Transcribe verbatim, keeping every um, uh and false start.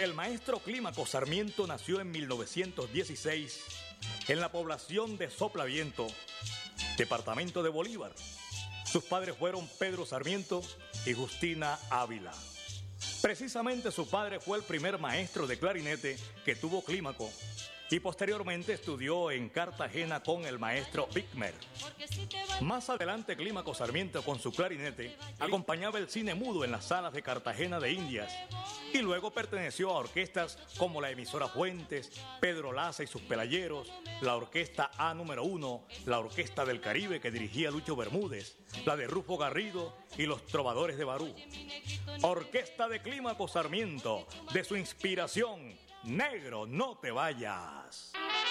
El maestro Clímaco Sarmiento nació en mil novecientos dieciséis en la población de Soplaviento, departamento de Bolívar. Sus padres fueron Pedro Sarmiento y Justina Ávila. Precisamente su padre fue el primer maestro de clarinete que tuvo Clímaco y posteriormente estudió en Cartagena con el maestro Bickmer. Más adelante Clímaco Sarmiento con su clarinete acompañaba el cine mudo en las salas de Cartagena de Indias y luego perteneció a orquestas como la emisora Fuentes, Pedro Laza y sus Pelayeros, la orquesta A número uno, la Orquesta del Caribe que dirigía Lucho Bermúdez, la de Rufo Garrido y los Trovadores de Barú. Orquesta de Clímaco Sarmiento, de su inspiración, Negro, no te vayas.